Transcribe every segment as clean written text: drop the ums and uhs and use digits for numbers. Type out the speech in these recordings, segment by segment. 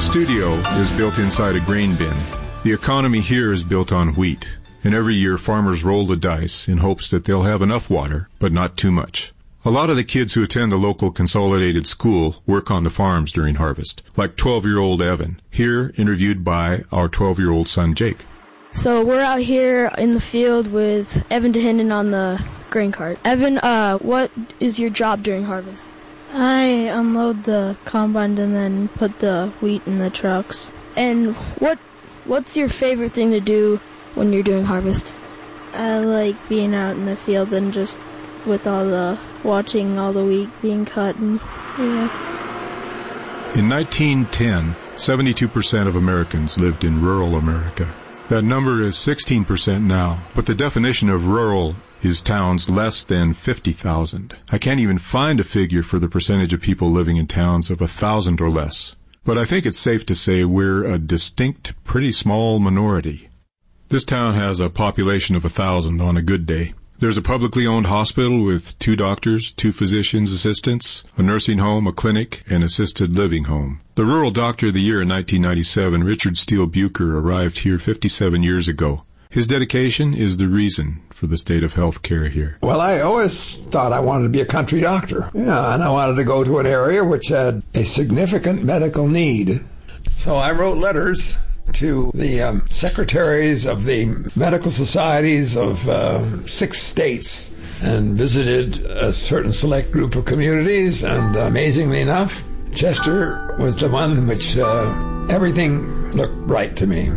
studio is built inside a grain bin. The economy here is built on wheat, and every year farmers roll the dice in hopes that they'll have enough water, but not too much. A lot of the kids who attend the local consolidated school work on the farms during harvest, like 12-year-old Evan, here interviewed by our 12-year-old son Jake. So we're out here in the field with Evan DeHinden on the grain cart. Evan, what is your job during harvest? I unload the combine and then put the wheat in the trucks. And what's your favorite thing to do when you're doing harvest? I like being out in the field and just with watching all the wheat being cut and, In 1910, 72% of Americans lived in rural America. That number is 16% now, but the definition of rural is towns less than 50,000. I can't even find a figure for the percentage of people living in towns of 1,000 or less. But I think it's safe to say we're a distinct, pretty small minority. This town has a population of 1,000 on a good day. There's a publicly owned hospital with 2 doctors, 2 physicians' assistants, a nursing home, a clinic, and assisted living home. The Rural Doctor of the Year in 1997, Richard Steele Bucher, arrived here 57 years ago. His dedication is the reason for the state of health care here. Well, I always thought I wanted to be a country doctor. Yeah, and I wanted to go to an area which had a significant medical need. So I wrote letters to the secretaries of the medical societies of 6 states and visited a certain select group of communities, and amazingly enough, Chester was the one in which everything looked right to me.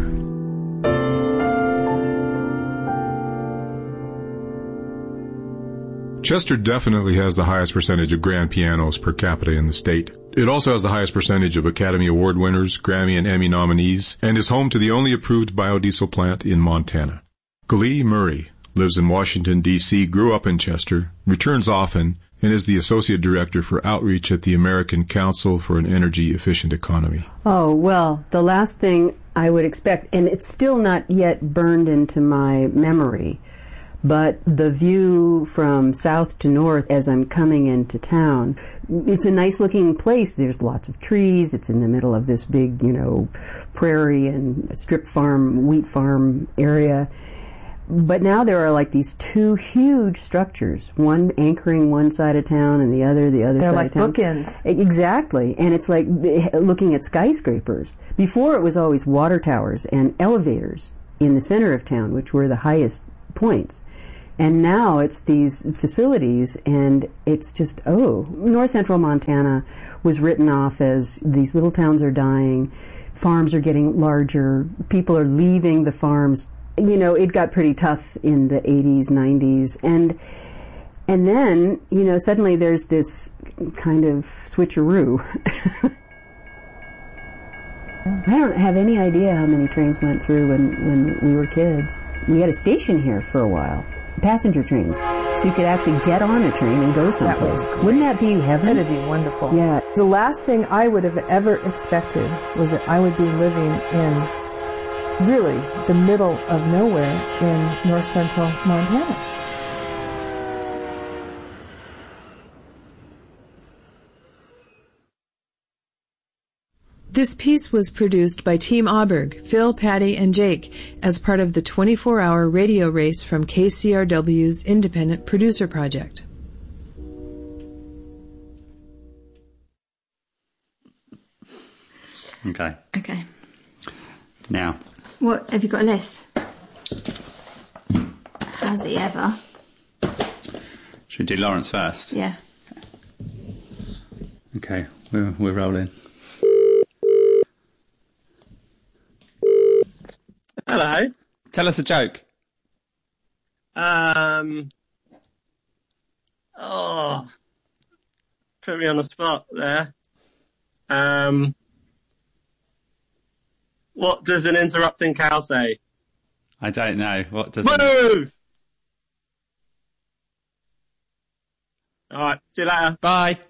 Chester definitely has the highest percentage of grand pianos per capita in the state. It also has the highest percentage of Academy Award winners, Grammy and Emmy nominees, and is home to the only approved biodiesel plant in Montana. Glee Murray lives in Washington, D.C., grew up in Chester, returns often, and is the Associate Director for Outreach at the American Council for an Energy Efficient Economy. Oh, well, the last thing I would expect, and it's still not yet burned into my memory, but the view from south to north as I'm coming into town, it's a nice looking place. There's lots of trees. It's in the middle of this big, prairie and strip farm, wheat farm area. But now there are like these 2 huge structures, one anchoring one side of town and the other They're side like of town. bookends. Exactly. And it's like looking at skyscrapers. Before it was always water towers and elevators in the center of town, which were the highest points. And now it's these facilities, and it's just, North Central Montana was written off as these little towns are dying, farms are getting larger, people are leaving the farms. It got pretty tough in the 80s, 90s, and then, suddenly there's this kind of switcheroo. I don't have any idea how many trains went through when we were kids. We had a station here for a while. Passenger trains, so you could actually get on a train and go someplace. Wouldn't that be heaven? That'd be wonderful. Yeah. The last thing I would have ever expected was that I would be living in really the middle of nowhere in north central Montana. This piece was produced by Team Auberg, Phil, Patty, and Jake as part of the 24-hour radio race from KCRW's Independent Producer Project. Okay. Okay. Now. What, have you got a list? Has he ever? Should we do Lawrence first? Yeah. Okay, we're rolling. Hello. Tell us a joke. Put me on the spot there. What does an interrupting cow say? I don't know. What does Move! Alright, see you later. Bye.